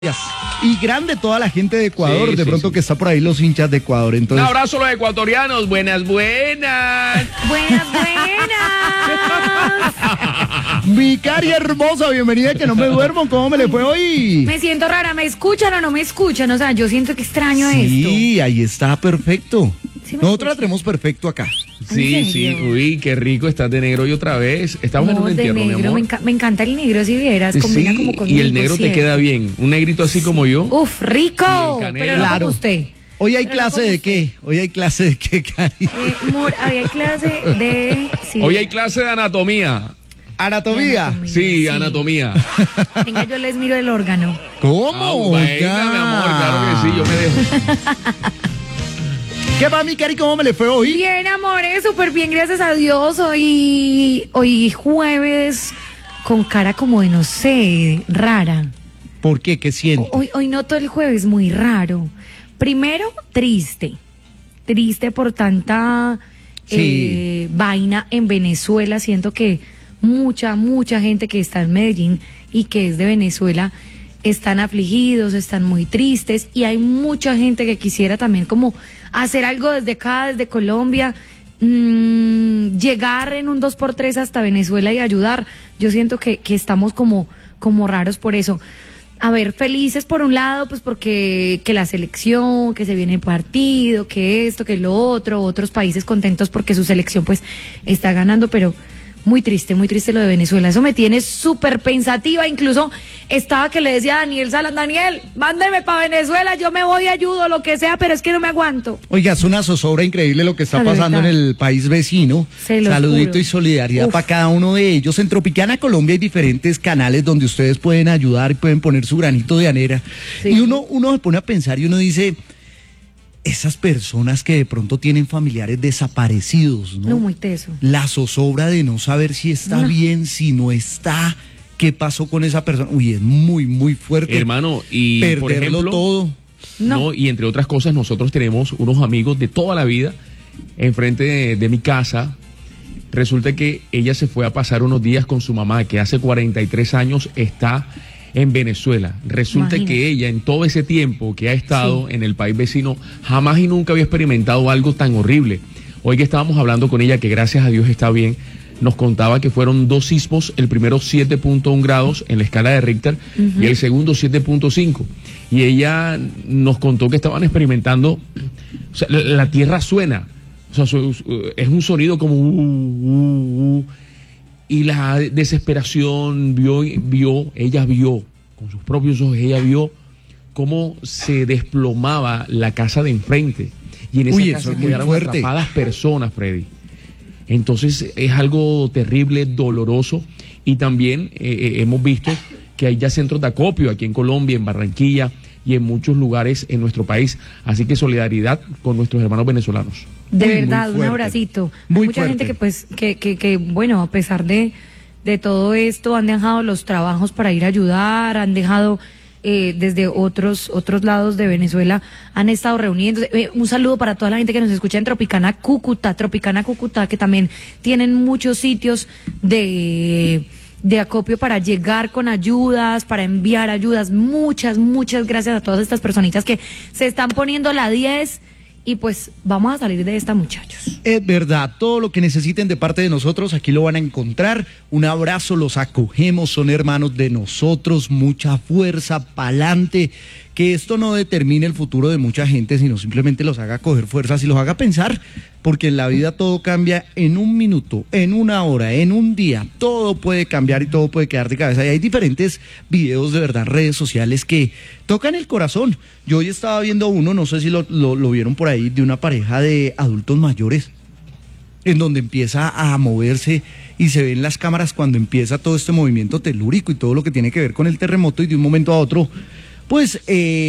Y grande toda la gente de Ecuador, Sí, de pronto sí. que está por ahí los hinchas de Ecuador. Entonces, Un abrazo a los ecuatorianos, buenas. Buenas, buenas. mi cari hermosa, bienvenida, que no me duermo. ¿Cómo me le fue hoy? Me siento rara, ¿me escuchan o no me escuchan? O sea, yo siento que extraño esto. Sí, ahí está perfecto. Sí me Nosotros la escucha. tenemos perfecto acá. Sí, ¿En sí, serio? uy, qué rico estás de negro y otra vez. Estamos en No, un de entierro, mi negro, amor. me encanta el negro, si vieras, combina Sí, como conmigo. y el negro te ¿cierto? queda bien. Un negrito así como yo. Uf, rico, Y el canela. pero no Claro. como usted. Hoy hay Pero no clase como de usted. qué? Hoy hay clase de qué, cari. Hoy hay clase de... sí. Hoy hay clase de anatomía. Anatomía. Anatomía. Sí, Sí. anatomía. Venga, yo les miro el órgano. ¿Cómo? Venga, mi amor, claro que sí, yo me dejo. ¿Qué va, mi cari? ¿Cómo me le fue hoy? Bien, amores, súper bien, gracias a Dios. Hoy jueves con cara como de, no sé, rara. ¿Por qué? ¿Qué siente? Hoy noto el jueves muy raro. Primero, triste. Triste por tanta Sí. vaina en Venezuela. Siento que mucha gente que está en Medellín y que es de Venezuela están afligidos, están muy tristes, y hay mucha gente que quisiera también como hacer algo desde acá, desde Colombia, llegar en un 2x3 hasta Venezuela y ayudar. Yo siento que estamos como raros por eso. A ver, felices por un lado, pues porque que la selección, que se viene el partido, que esto, que lo otro, otros países contentos porque su selección pues está ganando, pero muy triste lo de Venezuela. Eso me tiene súper pensativa. Incluso estaba que le decía a Daniel Salas, Daniel, mándeme para Venezuela, yo me voy y ayudo, lo que sea, pero es que no me aguanto. Oiga, es una zozobra increíble lo que está Ah, de pasando en verdad. el país vecino. Se los Saludito juro. y solidaridad Uf. para cada uno de ellos. En Tropicana Colombia hay diferentes canales donde ustedes pueden ayudar y pueden poner su granito de arena. Sí. Y uno se pone a pensar y uno dice, esas personas que de pronto tienen familiares desaparecidos, ¿no? No, muy teso. La zozobra de no saber si está No. bien, si no está, qué pasó con esa persona. Uy, es muy fuerte. Hermano, y perderlo por ejemplo, todo. No. y entre otras cosas, nosotros tenemos unos amigos de toda la vida enfrente de mi casa. Resulta que ella se fue a pasar unos días con su mamá, que hace 43 años está en Venezuela. Resulta Imagínate. que ella, en todo ese tiempo que ha estado Sí. en el país vecino, jamás y nunca había experimentado algo tan horrible. Hoy que estábamos hablando con ella, que gracias a Dios está bien, nos contaba que fueron 2 sismos, el primero 7.1 grados en la escala de Richter y el segundo 7.5. Y ella nos contó que estaban experimentando, o sea, la tierra suena, o sea, es un sonido como y la desesperación ella vio con sus propios ojos, ella vio cómo se desplomaba la casa de enfrente y en esa Uy, eso casa es muy quedaron fuerte. atrapadas personas, Freddy. Entonces es algo terrible, doloroso, y también hemos visto que hay ya centros de acopio aquí en Colombia, en Barranquilla y en muchos lugares en nuestro país. Así que solidaridad con nuestros hermanos venezolanos. De Muy, muy verdad, un fuerte. abracito. Muy Hay mucha fuerte. gente que pues, que bueno, a pesar de todo esto, han dejado los trabajos para ir a ayudar, han dejado desde otros lados de Venezuela, han estado reuniéndose. Un saludo para toda la gente que nos escucha en Tropicana Cúcuta, que también tienen muchos sitios de acopio para llegar con ayudas, para enviar ayudas. Muchas gracias a todas estas personitas que se están poniendo la 10. Y pues vamos a salir de esta, muchachos. Es verdad, todo lo que necesiten de parte de nosotros, aquí lo van a encontrar. Un abrazo, los acogemos, son hermanos de nosotros, mucha fuerza, pa'lante. Que esto no determine el futuro de mucha gente, sino simplemente los haga coger fuerzas y los haga pensar, porque en la vida todo cambia en un minuto, en una hora, en un día. Todo puede cambiar y todo puede quedar de cabeza. Y hay diferentes videos de verdad en redes sociales que tocan el corazón. Yo hoy estaba viendo uno, no sé si lo vieron por ahí, de una pareja de adultos mayores, en donde empieza a moverse y se ven las cámaras cuando empieza todo este movimiento telúrico y todo lo que tiene que ver con el terremoto, y de un momento a otro, pues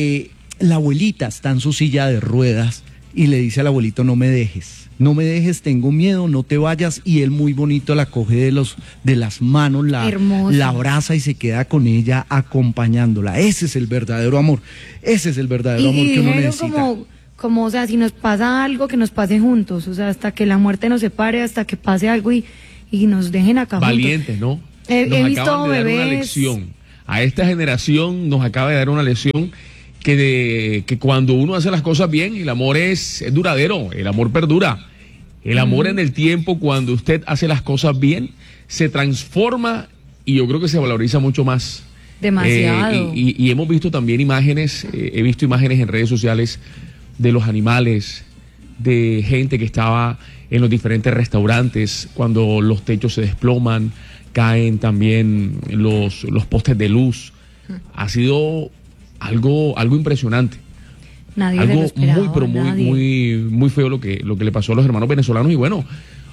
la abuelita está en su silla de ruedas y le dice al abuelito, no me dejes, tengo miedo, no te vayas, y él muy bonito la coge de las manos, Hermoso. la abraza y se queda con ella acompañándola. Ese es el verdadero amor, ese es el verdadero amor que uno dijeron necesita. como, o sea, si nos pasa algo, que nos pase juntos, o sea, hasta que la muerte nos separe, hasta que pase algo y nos dejen acá Valientes, ¿no? He Nos visto acaban de dar una bebés. lección a esta generación nos acaba de dar una lección que cuando uno hace las cosas bien, el amor es duradero, el amor perdura. El amor en el tiempo, cuando usted hace las cosas bien, se transforma y yo creo que se valoriza mucho más. Demasiado. Y hemos visto también imágenes, he visto imágenes en redes sociales de los animales, de gente que estaba en los diferentes restaurantes, cuando los techos se desploman, caen también los postes de luz. Ha sido algo impresionante. Nadie se lo Algo esperaba, muy, pero muy feo lo que le pasó a los hermanos venezolanos. Y bueno,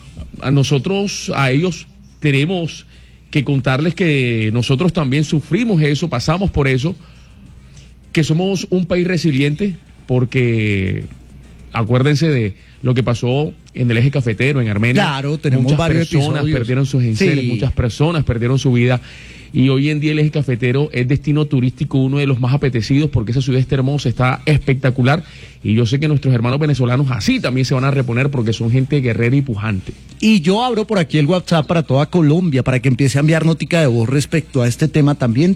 a ellos tenemos que contarles que nosotros también sufrimos eso, pasamos por eso, que somos un país resiliente, porque acuérdense de lo que pasó en el eje cafetero, en Armenia. Claro, tenemos muchas varios personas episodios. perdieron sus enseres, Sí. muchas personas perdieron su vida. Y hoy en día el eje cafetero es destino turístico, uno de los más apetecidos, porque esa ciudad está hermosa, está espectacular. Y yo sé que nuestros hermanos venezolanos así también se van a reponer, porque son gente guerrera y pujante. Y yo abro por aquí el WhatsApp para toda Colombia, para que empiece a enviar notica de voz respecto a este tema también,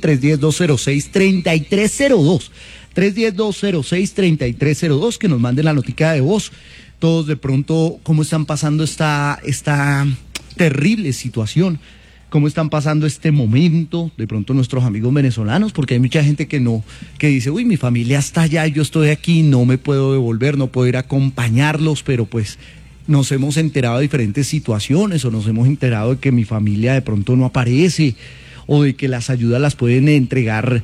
310-206-3302. 310-206-3302, que nos manden la notica de voz. Todos de pronto, cómo están pasando esta terrible situación, cómo están pasando este momento, de pronto nuestros amigos venezolanos, porque hay mucha gente que dice, uy, mi familia está allá y yo estoy aquí, no me puedo devolver, no puedo ir a acompañarlos, pero pues nos hemos enterado de diferentes situaciones, o nos hemos enterado de que mi familia de pronto no aparece, o de que las ayudas las pueden entregar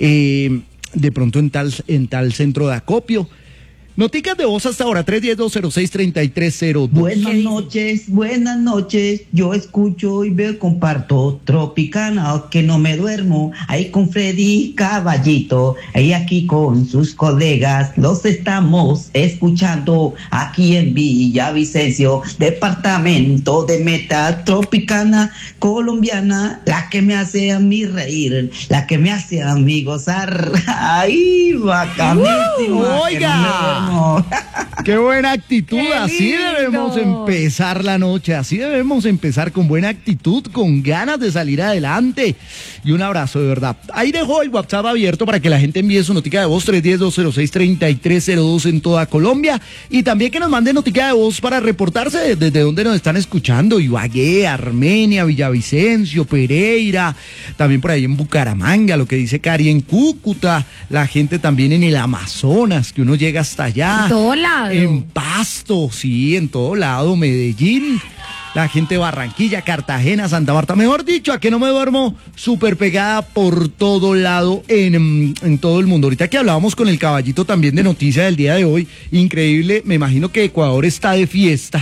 de pronto en tal centro de acopio. Noticas de voz hasta ahora, 310-206-3302. Buenas noches, yo escucho y veo, comparto Tropicana, que no me duermo, ahí con Freddy Caballito, ahí aquí con sus colegas, los estamos escuchando aquí en Villavicencio, departamento de Meta, Tropicana colombiana, la que me hace a mí reír, la que me hace a mí gozar, ¡ay, bacanísima! ¡Oiga! ¡Qué buena actitud! ¡Qué Así lindo! debemos empezar la noche, así debemos empezar, con buena actitud, con ganas de salir adelante. Y un abrazo, de verdad. Ahí dejo el WhatsApp abierto para que la gente envíe su notica de voz, 310-206-3302 en toda Colombia. Y también que nos mande notica de voz para reportarse desde donde nos están escuchando: Ibagué, Armenia, Villavicencio, Pereira, también por ahí en Bucaramanga, lo que dice Cari, en Cúcuta, la gente también en el Amazonas, que uno llega hasta allá. En todo lado. En Pasto, sí, en todo lado, Medellín, la gente de Barranquilla, Cartagena, Santa Marta, mejor dicho, a que no me duermo, súper pegada por todo lado, en todo el mundo. Ahorita que hablábamos con el caballito también de noticia del día de hoy, increíble, me imagino que Ecuador está de fiesta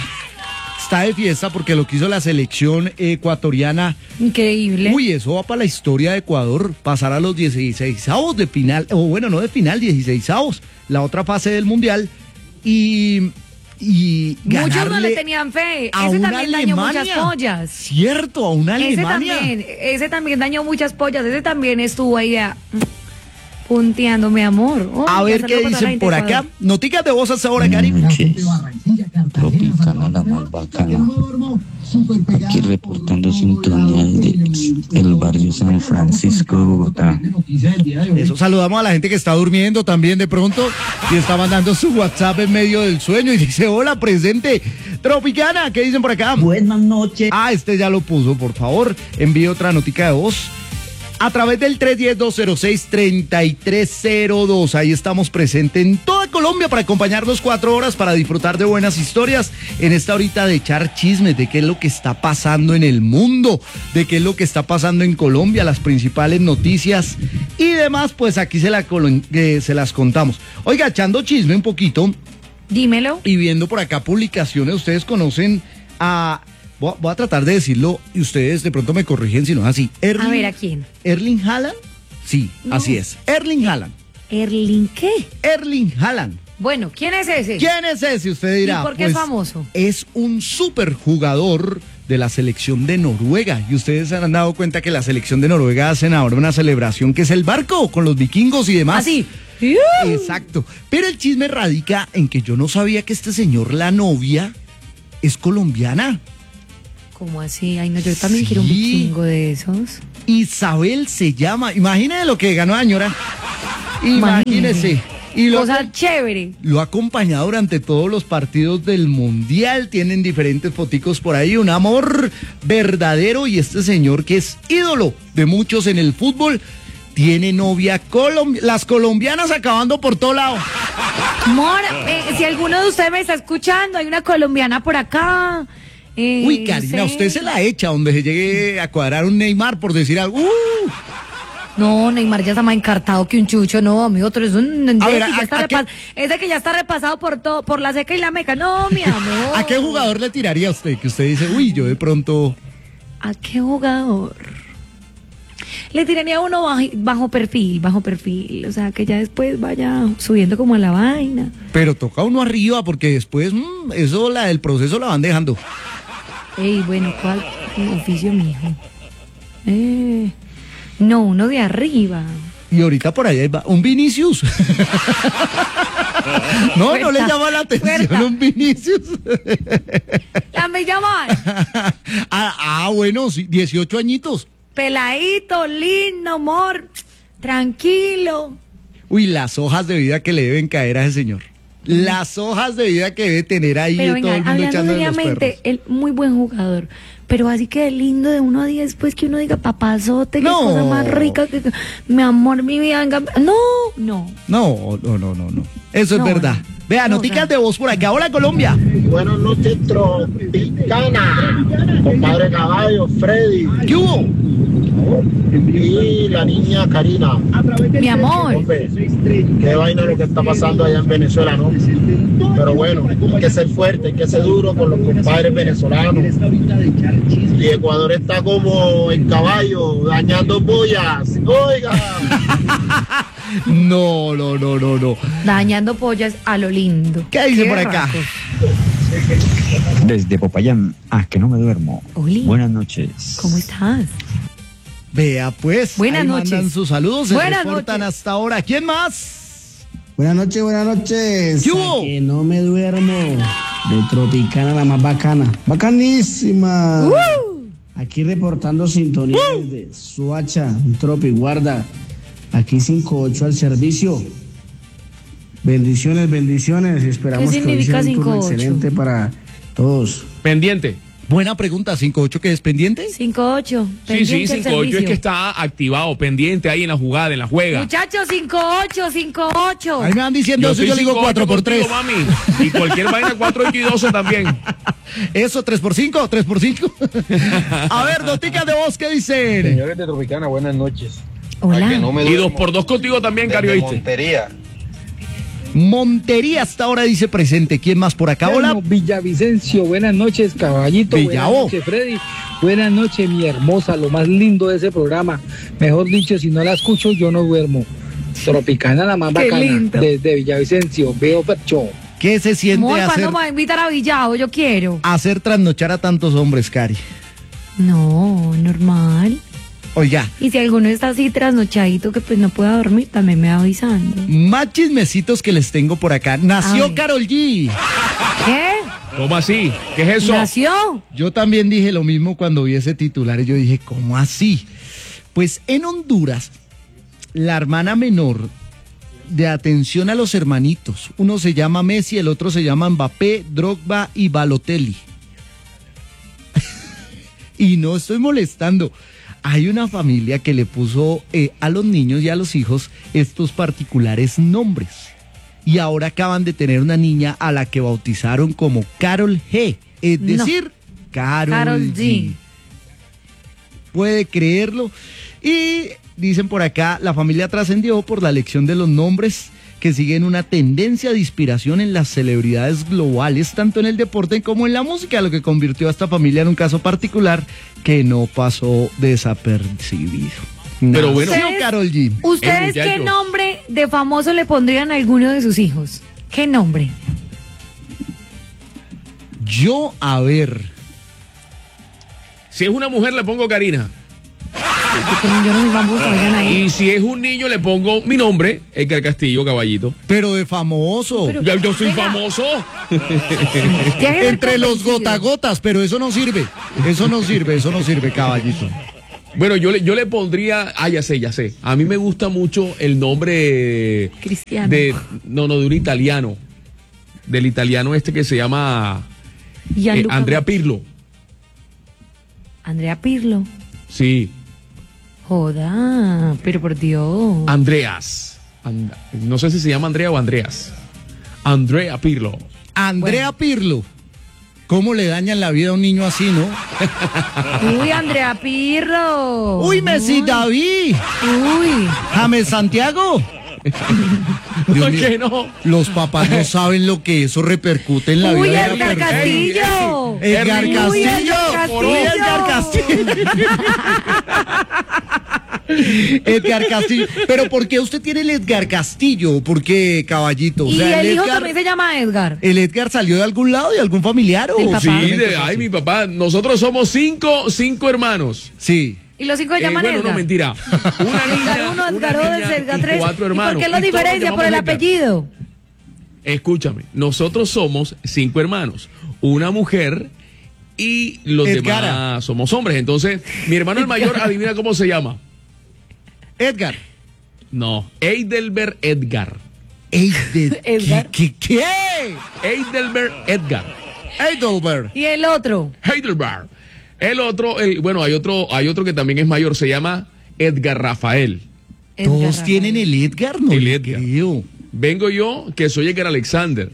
porque lo que hizo la selección ecuatoriana. Increíble. Uy, eso va para la historia de Ecuador, pasar a los 16avos de final, o bueno, no de final, 16avos, la otra fase del Mundial, y Muchos no le ganarle tenían fe. a Ese una también dañó muchas Alemania. pollas. Cierto, a una Alemania. Ese también dañó muchas pollas. Ese también estuvo ahí punteando, mi amor. Oh, A ver ya qué saludo para la dicen gente por de acá. Ecuador. Noticas de voz hasta ahora, Cari. Tropicana, la más bacana. Aquí reportando sintonía del barrio San Francisco de Bogotá. Eso, saludamos a la gente que está durmiendo también de pronto y está mandando su WhatsApp en medio del sueño y dice, hola, presente Tropicana, ¿qué dicen por acá? Buenas noches. Este ya lo puso, por favor, envíe otra notica de voz a través del 310-206-3302. Ahí estamos presentes en toda Colombia para acompañarnos 4 horas, para disfrutar de buenas historias en esta horita de echar chismes de qué es lo que está pasando en el mundo, de qué es lo que está pasando en Colombia, las principales noticias y demás, pues aquí se las contamos. Oiga, echando chisme un poquito Dímelo. y viendo por acá publicaciones, ustedes conocen a... Voy a tratar de decirlo y ustedes de pronto me corrigen si no es así. A ver, ¿a quién? ¿Erling Haaland? Sí, No. así es. Erling Haaland. ¿Erling qué? Erling Haaland. Bueno, ¿quién es ese? ¿Quién es ese? Usted dirá. ¿Y por qué es famoso? Es un superjugador de la selección de Noruega. Y ustedes se han dado cuenta que la selección de Noruega hacen ahora una celebración que es el barco con los vikingos y demás. Así. Exacto. Pero el chisme radica en que yo no sabía que este señor, la novia, es colombiana. ¿Cómo así? Ay, no, yo también quiero un Sí. vikingo de esos. Isabel se llama. Imagínese lo que ganó la señora. Imagínese. Y cosa chévere. Lo ha acompañado durante todos los partidos del Mundial. Tienen diferentes foticos por ahí. Un amor verdadero. Y este señor, que es ídolo de muchos en el fútbol, tiene novia las colombianas acabando por todo lado. Amor, si alguno de ustedes me está escuchando, hay una colombiana por acá. Uy, Karina, no sé. usted se la echa donde se llegue a cuadrar un Neymar, por decir algo. No, Neymar ya está más encartado que un chucho, no, amigo, tú eres un... A ver, ese que ya está repasado por todo, por la seca y la meca, no, mi amor. ¿A qué jugador le tiraría a usted? Que usted dice, uy, yo de pronto... ¿A qué jugador? Le tiraría uno bajo perfil, o sea, que ya después vaya subiendo como a la vaina. Pero toca uno arriba, porque después, eso, el proceso la van dejando. Ey, bueno, ¿cuál oficio, mijo? No, uno de arriba. Y ahorita por allá va un Vinicius. No le llama la atención un Vinicius. ¿La me llaman? Bueno, sí, 18 añitos. Peladito, lindo, amor, tranquilo. Uy, las hojas de vida que le deben caer a ese señor. Las hojas de vida que debe tener ahí. Pero todo venga, el mundo hablando echándole los seriamente, perros. él muy buen jugador. Pero así que lindo de 1 a 10, después que uno diga papazote, qué No. cosa más rica, que mi amor, mi vida, venga. No. No. Eso es No, verdad. no. Vea, No, noticas no. de voz por acá. Hola, Colombia. Buenas noches, Tropicana. Compadre Caballo, Freddy ¿Qué hubo? y la niña Karina. Mi amor. Hombre, qué vaina lo que está pasando allá en Venezuela, ¿no? Pero bueno, hay que ser fuerte, hay que ser duro con los compadres venezolanos. Y Ecuador está como el caballo, dañando pollas. Oiga. No. Dañando pollas a lo lindo. ¿Qué dice por acá? racos. Desde Popayán, que no me duermo. Oli. Buenas noches. ¿Cómo estás? Vea, pues. Buenas ahí noches. mandan sus saludos. Se Buenas reportan noches. hasta ahora. ¿Quién más? Buenas noches. ¿Qué hubo? Que no me duermo. De Tropicana, la más bacana. Bacanísima. Aquí reportando sintonía de Suacha, Tropi, guarda. Aquí 5-8 al servicio. Bendiciones. Esperamos ¿Qué que hoy sea significa un turno 5-8? excelente para todos. Pendiente. Buena pregunta. 5-8, ¿qué es pendiente? 5-8. Sí, 5-8 es que está activado, pendiente ahí en la jugada, en la juega. Muchachos, 5-8. Ahí me van diciendo eso, yo le digo 4 por 3. Mami. Y cualquier vaina 4, 8 y 12 también. Eso, 3 por 5. A ver, noticas de voz, ¿qué dicen? Señores de Tropicana, buenas noches. Hola. A que no me Y duermo. 2 por 2 contigo también, Desde Cari, ¿oíste? Montería. Montería hasta ahora dice presente. ¿Quién más por acá? Hola. Villavicencio, buenas noches, caballito. Villavo. Buenas noches, Freddy. Buenas noches, mi hermosa, lo más lindo de ese programa. Mejor dicho, si no la escucho, yo no duermo. Tropicana, la más Qué bacana. lindo. Desde Villavicencio, veo percho. ¿Qué se siente Amor, ¿cuándo me va a invitar a Villavo? Yo quiero. hacer trasnochar a tantos hombres, Cari? No, normal. Oiga, Y si alguno está así trasnochadito que pues no pueda dormir, también me va avisando. más chismecitos que les tengo por acá. Nació Ay. Karol G. ¿Qué? ¿Cómo así? ¿Qué es eso? ¿Nació? Yo también dije lo mismo cuando vi ese titular y yo dije, ¿cómo así? Pues en Honduras, la hermana menor de atención a los hermanitos, uno se llama Messi, el otro se llama Mbappé, Drogba y Balotelli. Y no estoy molestando. Hay una familia que le puso a los niños y a los hijos estos particulares nombres. Y ahora acaban de tener una niña a la que bautizaron como Karol G. Es No. decir, Karol G. G. ¿Puede creerlo? Y dicen por acá, la familia trascendió por la elección de los nombres que siguen una tendencia de inspiración en las celebridades globales, tanto en el deporte como en la música, lo que convirtió a esta familia en un caso particular que no pasó desapercibido. Pero bueno. Nació Karol G. ¿Ustedes qué muchachos. nombre de famoso le pondrían a alguno de sus hijos? ¿Qué nombre? Yo, a ver, Si es una mujer, le pongo Karina. Yo no soy famoso, oigan ahí. Y si es un niño, le pongo mi nombre, Edgar Castillo, caballito. pero de famoso. Pero- Ya, yo soy Venga. famoso. Tiene que ser Entre los convencido. gotagotas, pero eso no sirve. Eso no sirve, caballito. Bueno, yo le pondría, ya sé. A mí me gusta mucho el nombre Cristiano. de un italiano, del italiano este que se llama Gianluca Andrea Gatti. Pirlo. Andrea Pirlo. Sí, Joda, pero por Dios. Andreas. No sé si se llama Andrea o Andreas. Andrea Pirlo. Andrea Pirlo. ¿Cómo le dañan la vida a un niño así, no? Uy, Andrea Pirlo. ¡Uy, Messi David! Uy. ¡James Santiago! Dios ¿Por mío, qué no? los papás no saben lo que eso repercute en la Uy, vida de la Edgar persona. Castillo. Edgar Uy, Castillo. Edgar Castillo. Uy, Edgar Castillo. Edgar Castillo. Pero ¿por qué usted tiene el Edgar Castillo? ¿Por qué, caballito? O Y sea, el hijo también se llama Edgar. ¿El Edgar salió de algún lado, de algún familiar? Del papá. Sí, mi papá. Nosotros somos cinco hermanos. Sí. Y los 5 se llaman Bueno, Edgar. no, mentira. Una niña, Edgar 1, una Edgar 2, niña Edgar y 3. 4 ¿Y hermanos. por qué la Y todos diferencia? nos Por el llamamos Edgar. apellido. Escúchame, nosotros somos 5 hermanos, una mujer y los Edgara. demás somos hombres. Entonces, mi hermano el mayor, adivina cómo se llama. Edgar. No, Heidelberg Edgar. Edgar. ¿Qué? Heidelberg Edgar. Heidelberg. Y el otro. Heidelberg. El otro, bueno, hay otro que también es mayor, se llama Edgar Rafael. Todos Edgar tienen el Edgar, ¿no? El le Edgar. creo. Vengo yo, que soy Edgar Alexander.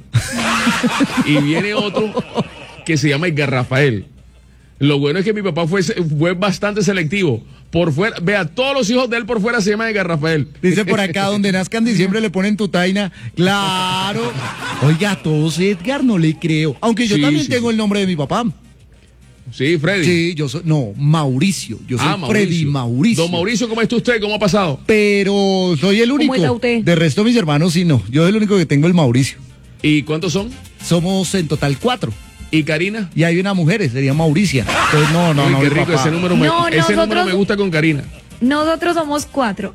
Y viene otro que se llama Edgar Rafael. Lo bueno es que mi papá fue bastante selectivo. Por fuera, vea, todos los hijos de él por fuera se llaman Edgar Rafael. Dice por acá, donde nazca en diciembre le ponen tu taina. Claro. Oiga, todos Edgar, no le creo. Aunque yo Sí, también sí, tengo sí. el nombre de mi papá. Sí, Freddy. Sí, yo soy, no, Mauricio. Yo soy Freddy Mauricio. Don Mauricio, ¿cómo está usted? ¿Cómo ha pasado? Pero soy el único. está usted? De resto mis hermanos sí no. Yo soy el único que tengo el Mauricio. ¿Y cuántos son? Somos en total 4. ¿Y Karina? Y hay una mujer, sería Mauricia. Entonces, no, Uy, mi qué rico, papá. ese número, No, ese número nosotros- me gusta con Karina. Nosotros somos 4.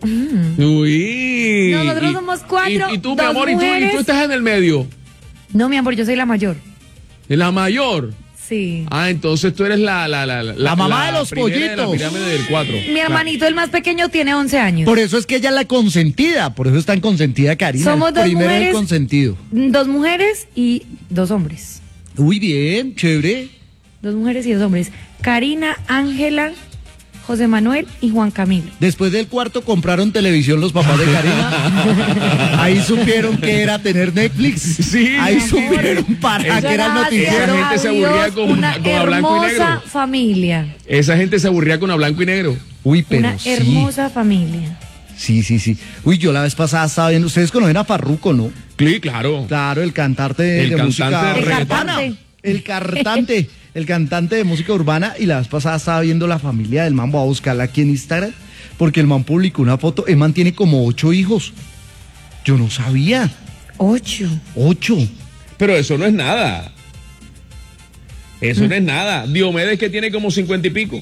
Uy. Nosotros somos 4, Y tú, mi 2 amor, y mujeres. tú estás en el medio. No, mi amor, yo soy la mayor. La mayor. Sí. Ah, entonces tú eres la mamá de los primera de la pollitos. pirámide del 4. Mi hermanito, el más pequeño, tiene 11 años. Por eso es que ella es la consentida. Por eso es tan consentida Karina. Somos el dos primero mujeres. el consentido. 2 mujeres y 2 hombres. Uy, bien, chévere. 2 mujeres y 2 hombres. Karina, Ángela, José Manuel y Juan Camilo. Después del cuarto compraron televisión los papás de Karina. Ahí supieron que era tener Netflix. Sí, Ahí mi amor. supieron para que era el Gracias Esa noticiero. gente se a aburría Dios, con una a blanco y hermosa negro. familia. Esa gente se aburría con a blanco y negro. Uy, pero Una sí. hermosa familia. Sí. Uy, yo la vez pasada estaba viendo. Ustedes conocen a Farruko, ¿no? Sí, claro. Claro, el cantante de, El de cantante música de urbana. reggaetón. El cantante de música urbana. Y la vez pasada estaba viendo la familia del man. Voy a buscarla aquí en Instagram. Porque el man publicó una foto. El man tiene como 8 hijos. Yo no sabía. 8. 8. Pero eso no es nada. Eso no es nada. Diomedes que tiene como 50 y pico.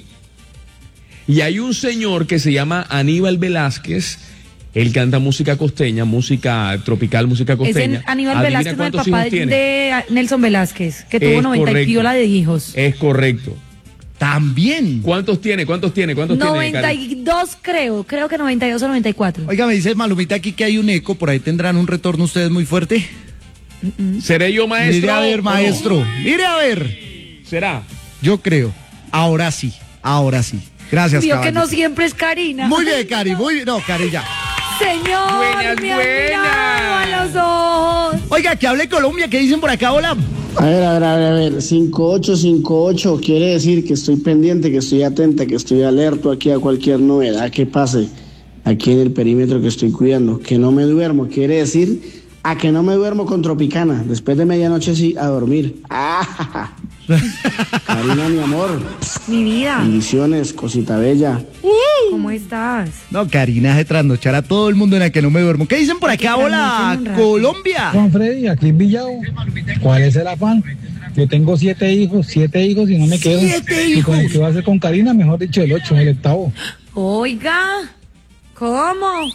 Y hay un señor que se llama Aníbal Velázquez. Él canta música costeña, música tropical, música Es costeña. en Aníbal Adivina Velázquez, no el cuántos papá hijos tiene. de Nelson Velázquez, que tuvo Es 90 y correcto. piola de hijos. Es correcto. También. ¿Cuántos tiene? ¿Cuántos tiene? Karen? 92 creo que 92 o 94. Oiga, me dice Malumita aquí que hay un eco. Por ahí tendrán un retorno ustedes muy fuerte. ¿Seré yo maestro? Mire a ver, o no? maestro. Mire a ver. ¿Será? Yo creo. Ahora sí. Gracias, Vio que caballito. no siempre es Karina. Muy bien, Cari. Muy bien. No, Cari, ya. Señor, Buenas, me ha mirado a los ojos. Oiga, que hable Colombia. ¿Qué dicen por acá? Hola. A ver, 5858 quiere decir que estoy pendiente, que estoy atenta, que estoy alerto aquí a cualquier novedad que pase aquí en el perímetro que estoy cuidando. Que no me duermo, quiere decir a que no me duermo con Tropicana. Después de medianoche sí, a dormir. ¡Ah! Karina, mi amor, Mi vida, bendiciones, cosita bella. ¿cómo estás? No, Karina hace trasnochar a todo el mundo en la que no me duermo. ¿Qué dicen por acá? Hola, trasnochen un rato. Colombia. Juan Freddy, aquí en Villao. ¿Cuál es el afán? Yo tengo 7 hijos y no me quedo. 7 Y con el que va a hacer con Karina, mejor dicho, el 8, el octavo. Oiga, ¿cómo?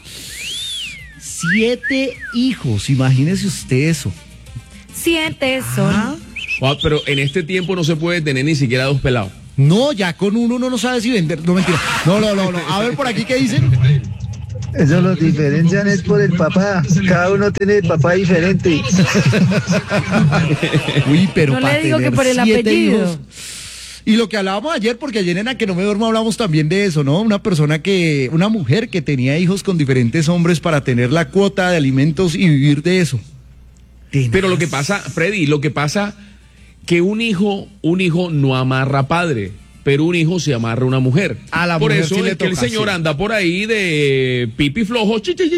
7 hijos. Imagínese usted eso. 7 son. Ah, Pero en este tiempo no se puede tener ni siquiera 2 pelados. No, ya con uno no sabe si vender. No, mentira. No. A ver por aquí, ¿qué dicen? Eso los diferencian es por el papá. Cada uno tiene papá diferente. Uy, pero No para le digo que tener por el 7 apellido. hijos. Y lo que hablábamos ayer, porque ayer en A Que No Me Duermo hablamos también de eso, ¿no? Una mujer que tenía hijos con diferentes hombres para tener la cuota de alimentos y vivir de eso. Pero lo que pasa, Freddy, que un hijo no amarra padre, pero un hijo se amarra a una mujer. A la por mujer eso sí le es que el toca, señor sí. anda por ahí de pipi flojo,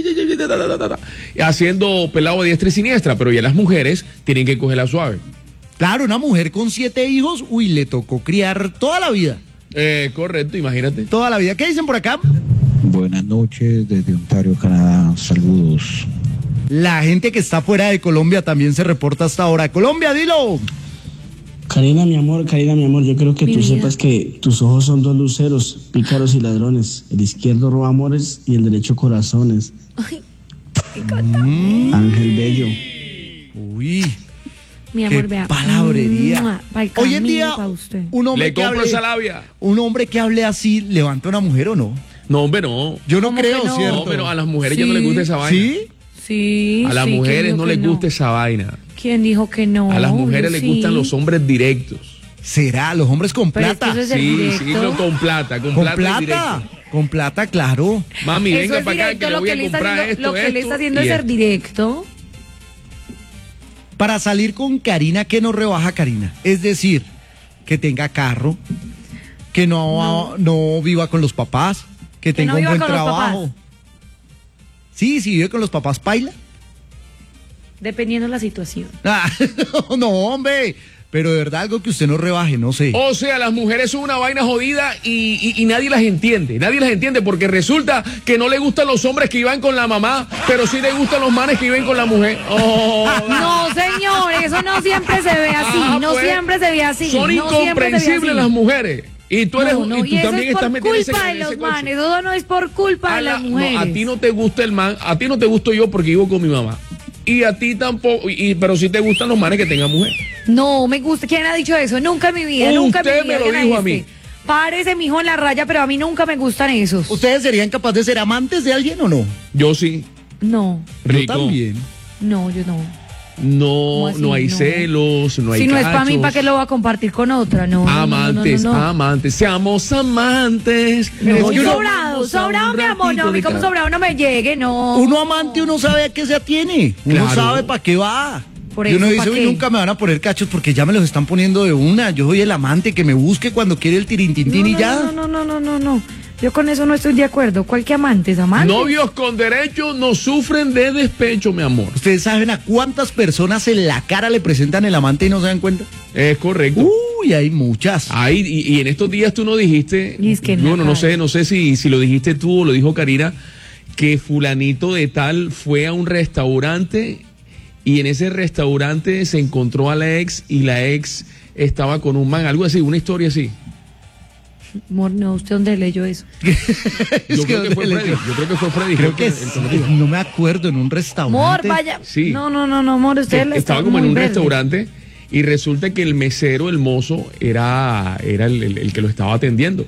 haciendo pelado a diestra y siniestra, pero ya las mujeres tienen que cogerla suave. Claro, una mujer con 7 hijos, uy, le tocó criar toda la vida. Correcto, imagínate. Toda la vida. ¿Qué dicen por acá? Buenas noches desde Ontario, Canadá. Saludos. La gente que está fuera de Colombia también se reporta hasta ahora. Colombia, dilo. Karina, mi amor, yo creo que Mi tú vida. sepas que tus ojos son dos luceros, pícaros y ladrones. El izquierdo roba amores y el derecho corazones. Ay, me encanta. Ángel Bello. Uy, Mi qué amor, vea. palabrería. Pa'l Hoy en camino día, pa' usted. un hombre Le que compro hable, esa labia. un hombre que hable así, ¿levanta a una mujer o no? No, hombre, no. Yo no ¿Cómo creo, que no? ¿cierto? No, pero a las mujeres ya no les gusta esa vaina. ¿Sí? Sí. A las sí, ¿quién mujeres dijo no que les gusta esa vaina. ¿Quién dijo que no? A las mujeres Yo les sí. gustan los hombres directos. ¿Será? ¿Los hombres con Pero es que plata? eso es el Sí, directo. no, con plata, ¿Con y plata? directo. Con plata, claro. Mami, Eso venga es para acá directo, que le lo voy que a le está comprar haciendo, esto, lo que le está haciendo es ser directo. Para salir con Karina, ¿qué nos rebaja Karina? Es decir, que tenga carro, que no viva con los papás, que tenga no un viva buen con los trabajo. papás. Sí, si vive con los papás, paila. Dependiendo de la situación. Ah, no, hombre. Pero de verdad algo que usted no rebaje, no sé. O sea, las mujeres son una vaina jodida y nadie las entiende. Nadie las entiende porque resulta que no le gustan los hombres que iban con la mamá, pero sí le gustan los manes que viven con la mujer. Oh. No, señor, eso no siempre se ve así. Ah, no pues, siempre se ve así. Son no siempre se ve incomprensibles así. las mujeres. Y tú eres No, y tú eso también es estás por metido en ese culpa de en ese los coche. manes. Eso no es por culpa de las mujeres. No, a ti no te gusta el man, a ti no te gusto yo porque vivo con mi mamá. Y a ti tampoco, pero sí te gustan los manes que tengan mujer. No, me gusta. ¿Quién ha dicho eso? Nunca en mi vida, nunca en mi Usted vida. me lo ¿Quién ha dijo a este? mí. Párese, mijo, en la raya, pero a mí nunca me gustan esos. ¿Ustedes serían capaces de ser amantes de alguien o no? Yo sí. No, Rico. Yo también. no, yo no. No, así? no hay No. celos, no hay Si no es para mí, cachos. ¿para qué lo voy a compartir con otra? No. Amantes, no. amantes, seamos amantes. No, Es que uno- sobrado, mi amor, no, a mí como ratito de sobrado no me llegue, no. Uno amante, uno sabe a qué se atiene. Uno Claro. sabe para qué va. Por Y uno eso, dice, ¿pa' uy, qué? nunca me van a poner cachos porque ya me los están poniendo de una. Yo soy el amante que me busque cuando quiere el tirintintín y ya. No. Yo con eso no estoy de acuerdo. ¿Cuál que amantes? ¿Amantes? Novios con derechos no sufren de despecho, mi amor. ¿Ustedes saben a cuántas personas en la cara le presentan el amante y no se dan cuenta? Es correcto. Uy, hay muchas. Ay, y en estos días tú no dijiste, Y es que en la bueno, no cara. sé si lo dijiste tú o lo dijo Karina, que fulanito de tal fue a un restaurante y en ese restaurante se encontró a la ex y la ex estaba con un man, algo así, una historia así. Amor, no, ¿usted dónde leyó eso? Yo creo que fue Freddy. Yo creo que fue Freddy. Creo que no me acuerdo, en un Amor, restaurante. vaya. Sí. No, amor, usted le Estaba está como en muy un verde. restaurante y resulta que el mesero, el mozo, era el que lo estaba atendiendo.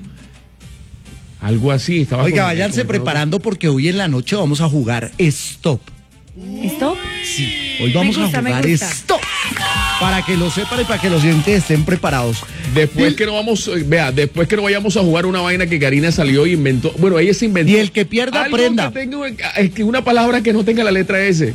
Algo así. Estaba Oiga, como- váyanse como- preparando porque hoy en la noche vamos a jugar Stop. ¿Stop? Sí, hoy vamos Me gusta, a me jugar gusta. Stop. Para que lo sepan y para que los oyentes estén preparados. Después que no vamos, después que no vayamos a jugar una vaina que Karina salió y inventó. Bueno, ella se inventó. Y el que pierda, algo aprenda. Que tenga, es que una palabra que no tenga la letra S.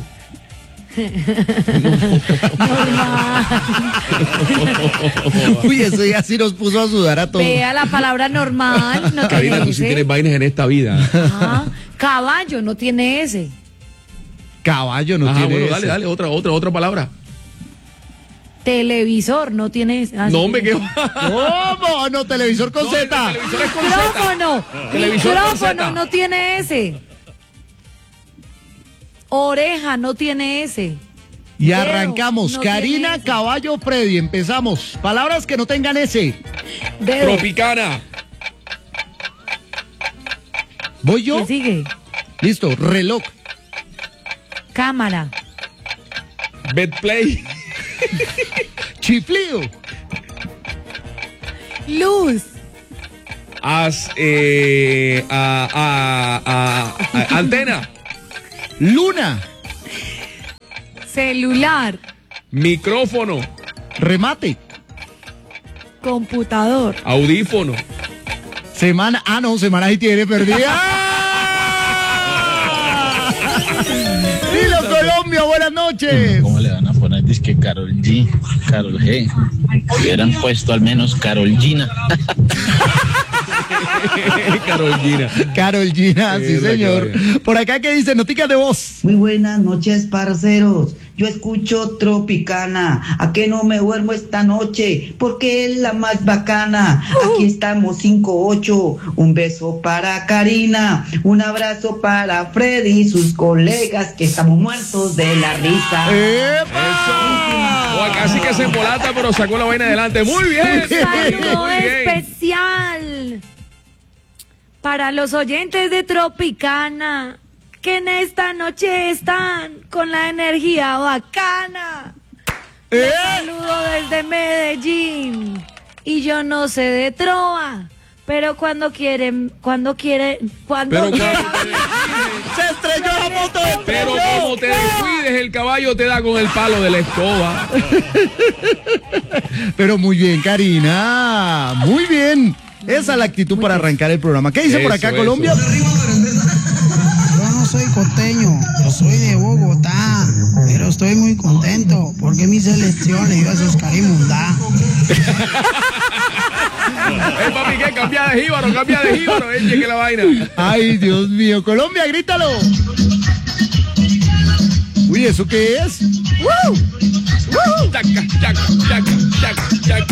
Uy, eso ya sí nos puso a sudar a todos. Vea la palabra normal. No Karina, tiene tú sí ese. tienes vainas en esta vida. Ajá. Caballo no tiene ese. Caballo no Ajá, tiene bueno, ese. dale, otra palabra. Televisor no tiene ese. Ah, sí No, hombre, tiene. que ¿Cómo? No, televisor con No, Z. el televisor es con Z. Micrófono. Televisor con Z. Micrófono no tiene ese. Oreja no tiene ese. Y Dedo, arrancamos. no Karina, tiene ese. Caballo, Freddy. Empezamos. Palabras que no tengan ese. Dedo. Tropicana. ¿Voy yo? ¿Qué sigue? Listo. Reloj. Cámara. Betplay. Chiflido. Luz. Antena. Luna. Celular. Micrófono. Remate. Computador. Audífono. Semana. Ah, no, semana sí tiene perdida. Dilo Colombia, buenas noches. ¿Cómo le van a poner? Dice que Karol G, Karol G. Hubieran puesto al menos Karol Gina. Karol Gina. Karol Gina, sí señor. Por acá, ¿qué dice? Noticas de voz. Muy buenas noches, parceros. Yo escucho Tropicana. ¿A qué no me duermo esta noche? Porque es la más bacana. Aquí estamos 5-8. Un beso para Karina. Un abrazo para Freddy y sus colegas que estamos muertos de la risa. Eso. O acá sí que se embolata, pero sacó la vaina adelante. Muy bien. Un saludo Muy bien. especial para los oyentes de Tropicana, que en esta noche están con la energía bacana. Les saludo desde Medellín. Y yo no sé de trova, pero cuando quieren, Pero Se estrelló la moto. Pero como te descuides, el caballo te da con el palo de la escoba. Pero muy bien, Karina. Muy bien. Esa es la actitud para arrancar el programa. ¿Qué dice por acá, Colombia? Yo no soy costeño, yo soy de Bogotá, pero estoy muy contento porque mi selección le dio a sus Carimundá. Papi, ¿qué? Cambia de jíbaro, que la vaina. Ay, Dios mío. Colombia, grítalo. Uy, ¿eso qué es? Chaca, chaca, chaca, chaca, chaca.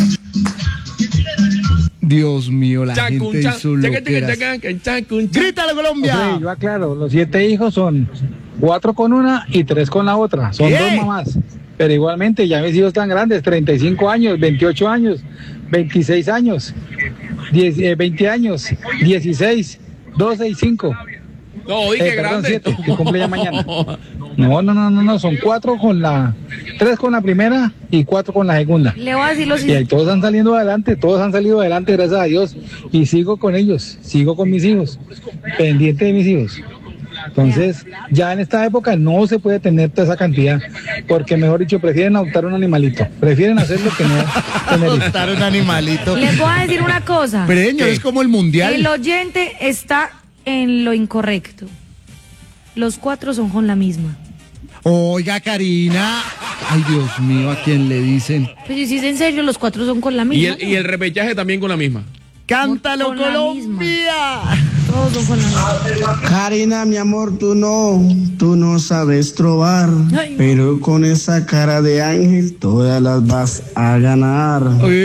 Dios mío, la gente hizo loqueras. Grítalo, Colombia. José, yo aclaro, los 7 hijos son 4 con una y 3 con la otra. Son ¿Qué? 2 mamás. Pero igualmente, ya mis hijos están grandes, 35 años, 28 años, 26 años, 20 años, 16, 12 y 5. No, dije grande. 7, que cumple ya mañana. No, son 4 con la... 3 con la primera y 4 con la segunda. le voy a decir lo Y ahí siguiente. todos han salido adelante, gracias a Dios. Y sigo con ellos, sigo con mis hijos, pendiente de mis hijos. Entonces, ya en esta época no se puede tener toda esa cantidad, porque mejor dicho, prefieren adoptar un animalito, prefieren hacerlo que no tener hijos. Adoptar un animalito. Les voy a decir una cosa. Preño, es como el mundial. El oyente está en lo incorrecto. Los 4 son con la misma. Oiga, Karina. Ay, Dios mío, ¿a quién le dicen? Pues si es en serio, los 4 son con la misma. Y el repechaje también con la misma. ¡Cántalo, Con la Colombia! Todos son con la misma. Karina, mi amor, tú no sabes trobar, Ay. pero con esa cara de ángel todas las vas a ganar.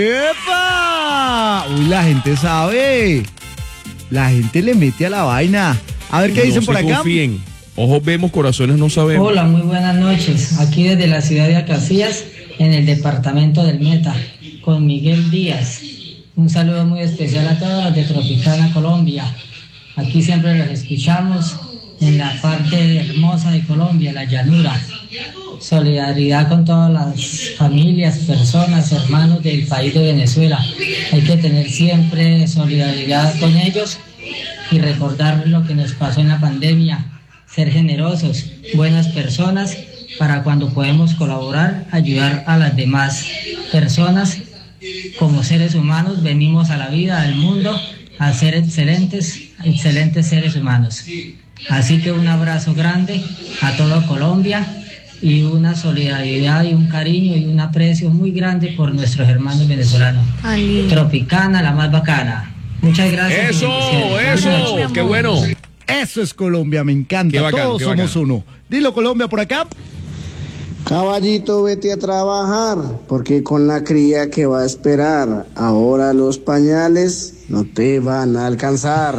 ¡Epa! Uy, la gente sabe. La gente le mete a la vaina. A ver qué dicen por acá. Confíen. Ojos vemos, corazones no sabemos. Hola, muy buenas noches. Aquí desde la ciudad de Acacias, en el departamento del Meta, con Miguel Díaz. Un saludo muy especial a todos los de Tropicana, Colombia. Aquí siempre los escuchamos en la parte hermosa de Colombia, la llanura. Solidaridad con todas las familias, personas, hermanos del país de Venezuela. Hay que tener siempre solidaridad con ellos y recordar lo que nos pasó en la pandemia. Ser generosos, buenas personas, para cuando podemos colaborar, ayudar a las demás personas. Como seres humanos venimos a la vida, al mundo, a ser excelentes seres humanos. Así que un abrazo grande a toda Colombia y una solidaridad y un cariño y un aprecio muy grande por nuestros hermanos venezolanos. Ay, Tropicana, la más bacana. Muchas gracias. Eso, qué bueno. Eso es Colombia, me encanta. Qué bacán, Todos qué somos bacán. uno. Dilo, Colombia, por acá. Caballito, vete a trabajar, porque con la cría que va a esperar, ahora los pañales no te van a alcanzar.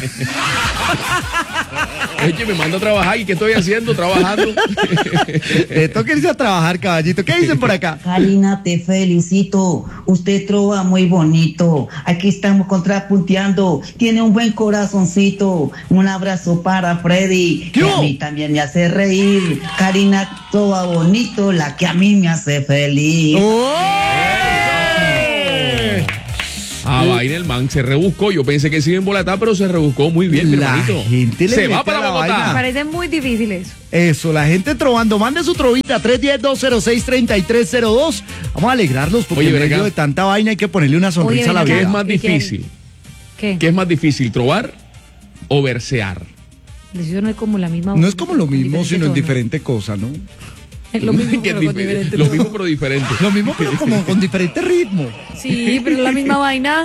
Oye, me manda a trabajar. ¿Y qué estoy haciendo? Trabajando. Te toca irse a trabajar, caballito. ¿Qué dicen por acá? Karina, te felicito. Usted trova muy bonito. Aquí estamos contrapunteando. Tiene un buen corazoncito. Un abrazo para Freddy, que a mí también me hace reír. Karina trova bonito, la que a mí me hace feliz. La vaina, el man se rebuscó. Yo pensé que se iba a embolatar, pero se rebuscó muy bien, mi hermanito. Gente le se va mete para a la Bogotá. vaina. Me parece muy difícil eso. Eso, la gente trovando. Mande su trovita, 310-206-3302. Vamos a alegrarlos porque Oye, en ven medio acá. de tanta vaina hay que ponerle una sonrisa Oye, a la ven ¿Qué vida. es más ¿Qué difícil? ¿Qué? ¿Qué es más difícil, trobar o versear? Eso no es como la misma. No es como lo mismo, diferente sino en tono. diferente cosa, ¿no? Es lo mismo, Que pero con diferente lo tono. mismo, pero diferente. Lo mismo, pero como con diferente ritmo. Sí, pero es la misma vaina.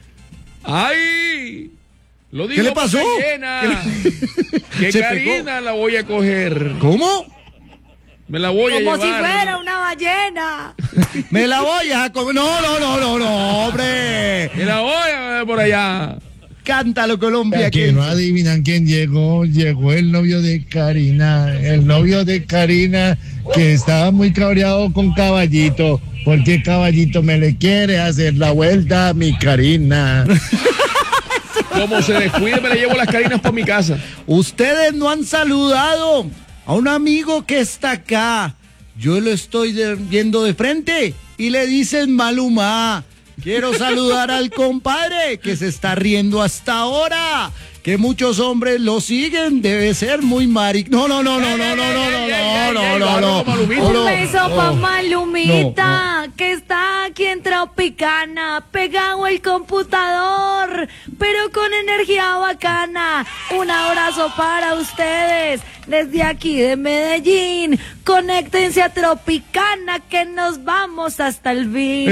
¡Ay! Lo digo ¿Qué le pasó? porque llena. Que Se Karina la voy a coger. ¿Cómo? Me la voy a Como llevar. si fuera una ballena. Me la voy a comer. No, hombre. Me la voy a ver por allá. Cántalo, Colombia. Que no adivinan quién llegó. Llegó el novio de Karina. El novio de Karina que estaba muy cabreado con Caballito. Porque Caballito me le quiere hacer la vuelta a mi Karina. Como se descuide, me le llevo las Karinas para mi casa. Ustedes no han saludado a un amigo que está acá. Yo lo estoy viendo de frente y le dicen Maluma. Quiero saludar al compadre que se está riendo hasta ahora. Que muchos hombres lo siguen, debe ser muy maric. No. Un beso pa' Malumita, que está aquí en Tropicana, pegado al computador, pero con energía bacana. Un abrazo para ustedes desde aquí de Medellín. Conéctense a Tropicana que nos vamos hasta el fin.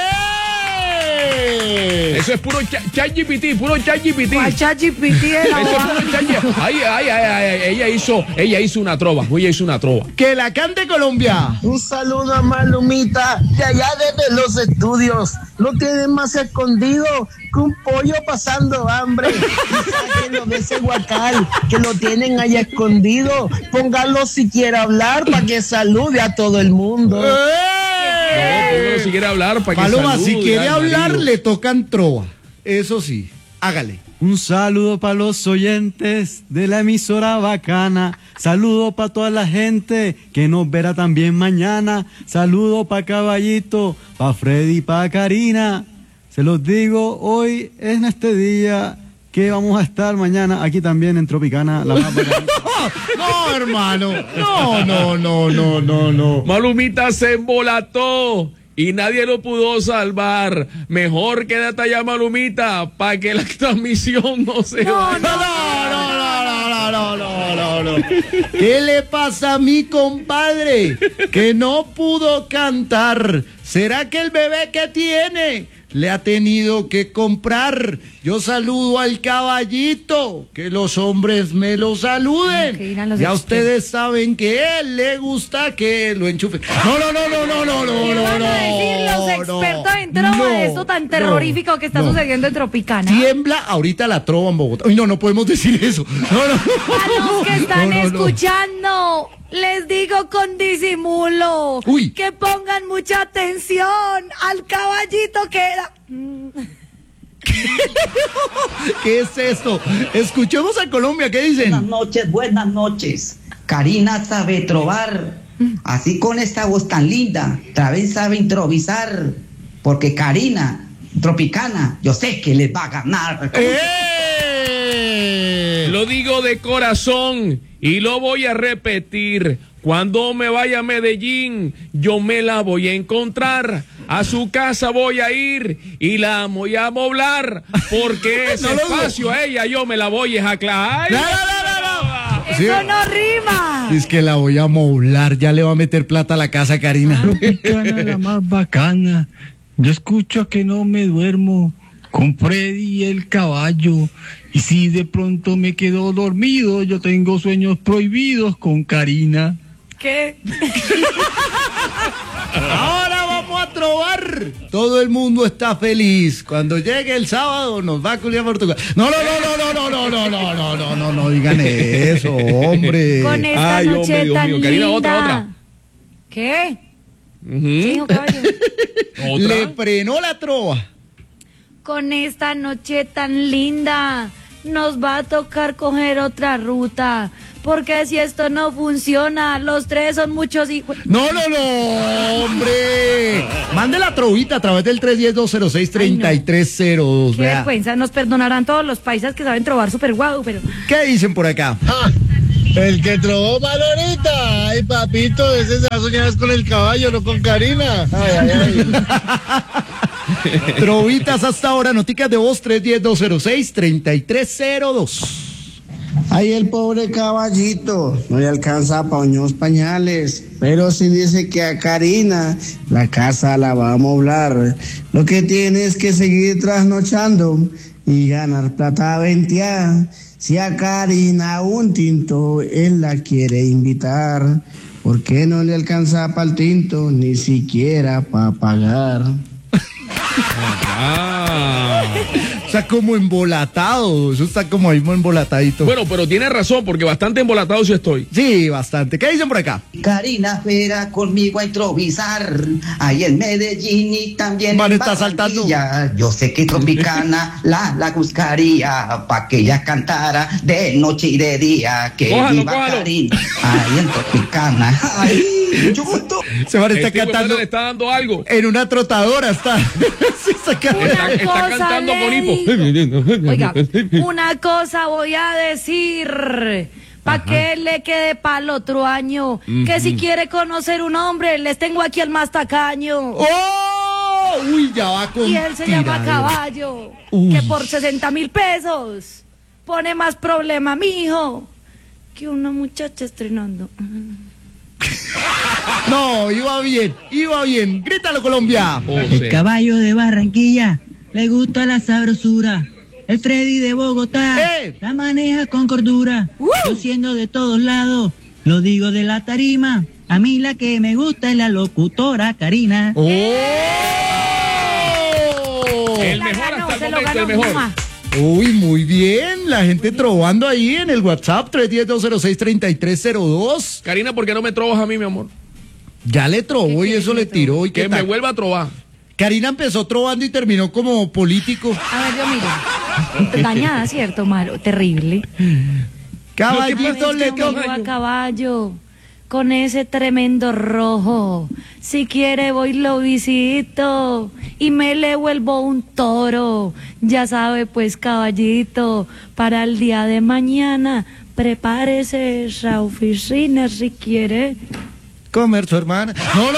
Eso es puro ChatGPT, puro ChatGPT. ¿Cuál ChatGPT era? Eso es puro ChatGPT. Ay, ella hizo una trova. Que la cante Colombia. Un saludo a Malumita, de allá desde los estudios. No tienen más escondido que un pollo pasando hambre. Sáquenlo de ese guacal, que lo tienen allá escondido. Póngalo si quiere hablar para que salude a todo el mundo. No, pero si quiere hablar, para que Paloma, salude si quiere al hablar, marido. le tocan trova. Eso sí, hágale. Un saludo para los oyentes de la emisora bacana. Saludo para toda la gente que nos verá también mañana. Saludo para Caballito, para Freddy, para Karina. Se los digo, hoy en este día que vamos a estar mañana aquí también en Tropicana, la más bacana. No, hermano. No. Malumita se embolató y nadie lo pudo salvar. Mejor quédate allá, Malumita, para que la transmisión no se vaya. No. ¿Qué le pasa a mi compadre que no pudo cantar? ¿Será que el bebé que tiene le ha tenido que comprar? Yo saludo al Caballito, que los hombres me lo saluden. Que irán los Ya expertos. ustedes saben que a él le gusta que lo enchufen. ¿Qué van a decir los expertos en trova de esto tan terrorífico que está sucediendo en Tropicana? Tiembla ahorita la trova en Bogotá. Uy, no podemos decir eso. A los que están escuchando, les digo con disimulo que pongan mucha atención al Caballito que era... ¿Qué es esto? Escuchemos a Colombia, ¿qué dicen? Buenas noches. Karina sabe trobar, así con esta voz tan linda, también sabe improvisar, porque Karina, Tropicana, yo sé que les va a ganar. Lo digo de corazón y lo voy a repetir. Cuando me vaya a Medellín, yo me la voy a encontrar. A su casa voy a ir y la voy a moblar. Porque ese espacio a ella yo me la voy a aclarar. Eso no rima. Es que la voy a moblar, ya le va a meter plata a la casa, Karina. Tropicana, la más bacana. Yo escucho que no me duermo con Freddy y el caballo. Y si de pronto me quedo dormido, yo tengo sueños prohibidos con Karina. ¿Qué? Ahora vamos a trobar. Todo el mundo está feliz. Cuando llegue el sábado nos va a culiar Portugal. No digan eso, hombre. Con esta noche tan linda. Karina, otra. ¿Qué? ¿Qué dijo, caballo? Le frenó la trova. Con esta noche tan linda nos va a tocar coger otra ruta, porque si esto no funciona, los tres son muchos hijos. No, hombre. Mande la trovita a través del 310-206-3302. Qué vergüenza, nos perdonarán todos los paisas que saben trobar súper guau, pero... ¿Qué dicen por acá? El que trovó Manolita. Ay, papito, ese se va a soñar con el caballo, no con Karina. Ay. Trovitas hasta ahora, noticas de voz 310-206-3302. Ay, el pobre caballito, no le alcanza para unos pañales, pero sí dice que a Karina la casa la va a amoblar. Lo que tiene es que seguir trasnochando y ganar plata venteada. Si a Karina un tinto él la quiere invitar, ¿por qué no le alcanza para el tinto ni siquiera para pagar? O sea, como embolatado, eso está como ahí embolatadito. Bueno, pero tiene razón, porque bastante embolatado sí estoy. Sí, bastante. ¿Qué dicen por acá? Karina Fera conmigo a improvisar, ahí en Medellín y también Man, en está saltando. Yo sé que Tropicana la buscaría pa' que ella cantara de noche y de día. Que viva Karina, ahí en Tropicana. Ay, mucho gusto. Se van a estar cantando. Le está dando algo. En una trotadora está. Está cantando con hipo. Oiga, una cosa voy a decir, pa' que le quede para el otro año, que si quiere conocer un hombre, les tengo aquí al más tacaño. ¡Oh! Uy, ya va con Y él se llama Caballo, que por 60,000 pesos pone más problema, mijo, que una muchacha estrenando. No, iba bien. Grítalo, Colombia. El caballo de Barranquilla le gusta la sabrosura. El Freddy de Bogotá la maneja con cordura. Yo siendo de todos lados, lo digo de la tarima. A mí la que me gusta es la locutora Karina. El mejor hasta el momento, el mejor. Uy, muy bien. La gente trovando ahí en el WhatsApp 310-206-3302. Karina, ¿por qué no me trovas a mí, mi amor? Ya le trovó y eso le tiró. ¿Y que me vuelva a trobar. Karina empezó trovando y terminó como político. A ver, yo miro. Dañada, ¿cierto? Malo, terrible. Caballito le tocó a caballo con ese tremendo rojo. Si quiere voy lo visito y me le vuelvo un toro. Ya sabe pues, caballito, para el día de mañana prepárese esa oficina si quiere comer su hermana. No.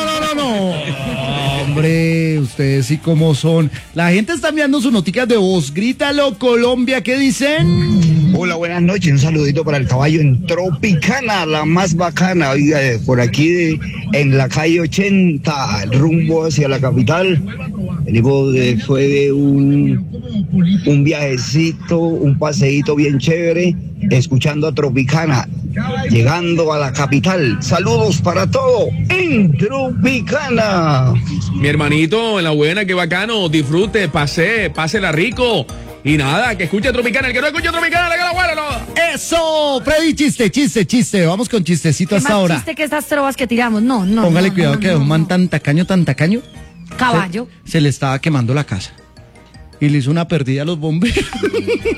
Hombre, ustedes sí como son. La gente está enviando sus noticias de voz. Grítalo, Colombia, ¿qué dicen? Hola, buenas noches. Un saludito para el caballo en Tropicana, la más bacana. Oiga, por aquí en la calle 80, rumbo hacia la capital. Venimos después de un viajecito, un paseíto bien chévere, escuchando a Tropicana, llegando a la capital. Saludos para todo en Tropicana. Mi hermanito, en la buena, qué bacano. Disfrute, pásela rico. Y nada, que escuche Tropicana. El que no escuche Tropicana, le da la buena, no. Eso, Freddy, chiste. Vamos con chistecito hasta ahora. Chiste que estas trovas que tiramos, no. Póngale cuidado que un man tan tacaño. Caballo. Se le estaba quemando la casa. Y le hizo una perdida a los bomberos.